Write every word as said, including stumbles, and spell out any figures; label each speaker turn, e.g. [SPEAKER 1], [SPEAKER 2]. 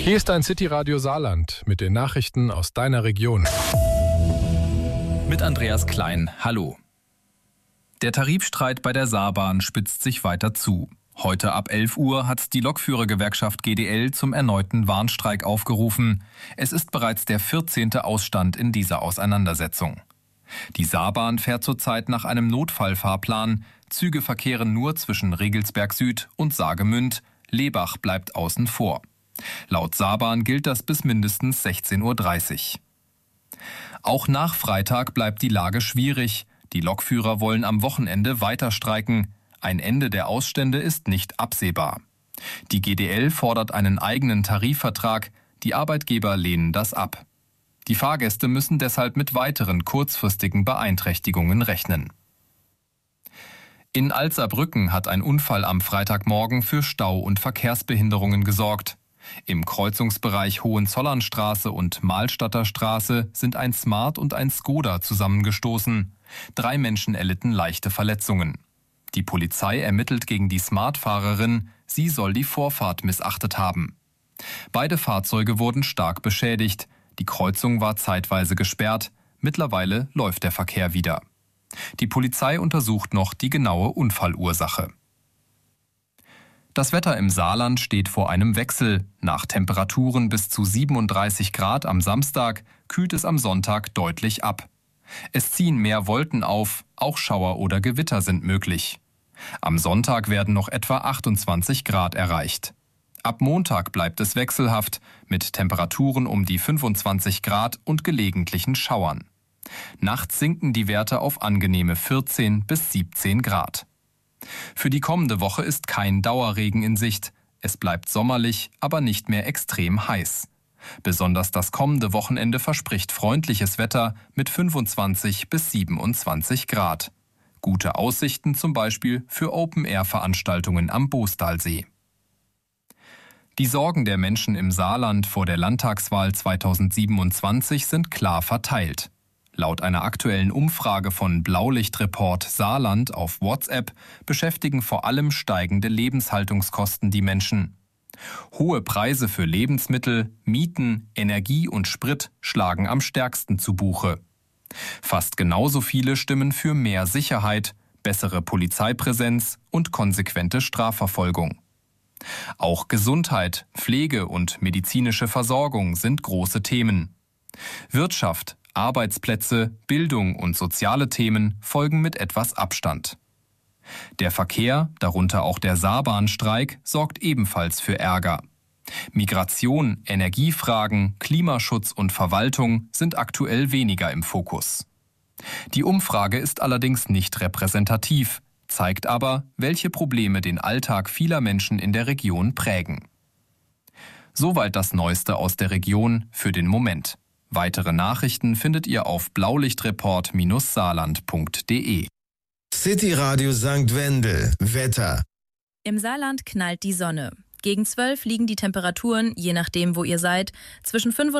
[SPEAKER 1] Hier ist ein City-Radio Saarland mit den Nachrichten aus deiner Region.
[SPEAKER 2] Mit Andreas Klein, hallo. Der Tarifstreit bei der Saarbahn spitzt sich weiter zu. Heute ab elf Uhr hat die Lokführergewerkschaft G D L zum erneuten Warnstreik aufgerufen. Es ist bereits der vierzehnte Ausstand in dieser Auseinandersetzung. Die Saarbahn fährt zurzeit nach einem Notfallfahrplan. Züge verkehren nur zwischen Regelsberg Süd und Saargemünd. Lebach bleibt außen vor. Laut Saarbahn gilt das bis mindestens sechzehn Uhr dreißig. Auch nach Freitag bleibt die Lage schwierig. Die Lokführer wollen am Wochenende weiter streiken. Ein Ende der Ausstände ist nicht absehbar. Die G D L fordert einen eigenen Tarifvertrag. Die Arbeitgeber lehnen das ab. Die Fahrgäste müssen deshalb mit weiteren kurzfristigen Beeinträchtigungen rechnen. In Alzerbrücken hat ein Unfall am Freitagmorgen für Stau und Verkehrsbehinderungen gesorgt. Im Kreuzungsbereich Hohenzollernstraße und Mahlstadter Straße sind ein Smart und ein Skoda zusammengestoßen. Drei Menschen erlitten leichte Verletzungen. Die Polizei ermittelt gegen die Smart-Fahrerin. Sie soll die Vorfahrt missachtet haben. Beide Fahrzeuge wurden stark beschädigt. Die Kreuzung war zeitweise gesperrt. Mittlerweile läuft der Verkehr wieder. Die Polizei untersucht noch die genaue Unfallursache. Das Wetter im Saarland steht vor einem Wechsel. Nach Temperaturen bis zu siebenunddreißig Grad am Samstag kühlt es am Sonntag deutlich ab. Es ziehen mehr Wolken auf, auch Schauer oder Gewitter sind möglich. Am Sonntag werden noch etwa achtundzwanzig Grad erreicht. Ab Montag bleibt es wechselhaft, mit Temperaturen um die fünfundzwanzig Grad und gelegentlichen Schauern. Nachts sinken die Werte auf angenehme vierzehn bis siebzehn Grad. Für die kommende Woche ist kein Dauerregen in Sicht. Es bleibt sommerlich, aber nicht mehr extrem heiß. Besonders das kommende Wochenende verspricht freundliches Wetter mit fünfundzwanzig bis siebenundzwanzig Grad. Gute Aussichten zum Beispiel für Open-Air-Veranstaltungen am Boostalsee. Die Sorgen der Menschen im Saarland vor der Landtagswahl zweitausendsiebenundzwanzig sind klar verteilt. Laut einer aktuellen Umfrage von Blaulichtreport Saarland auf WhatsApp beschäftigen vor allem steigende Lebenshaltungskosten die Menschen. Hohe Preise für Lebensmittel, Mieten, Energie und Sprit schlagen am stärksten zu Buche. Fast genauso viele stimmen für mehr Sicherheit, bessere Polizeipräsenz und konsequente Strafverfolgung. Auch Gesundheit, Pflege und medizinische Versorgung sind große Themen. Wirtschaft, Arbeitsplätze, Bildung und soziale Themen folgen mit etwas Abstand. Der Verkehr, darunter auch der Saarbahnstreik, sorgt ebenfalls für Ärger. Migration, Energiefragen, Klimaschutz und Verwaltung sind aktuell weniger im Fokus. Die Umfrage ist allerdings nicht repräsentativ, zeigt aber, welche Probleme den Alltag vieler Menschen in der Region prägen. Soweit das Neueste aus der Region für den Moment. Weitere Nachrichten findet ihr auf blaulichtreport saarland punkt de.
[SPEAKER 3] City Radio Sankt Wendel. Wetter.
[SPEAKER 4] Im Saarland knallt die Sonne. Gegen zwölf liegen die Temperaturen, je nachdem wo ihr seid, zwischen fünfunddreißig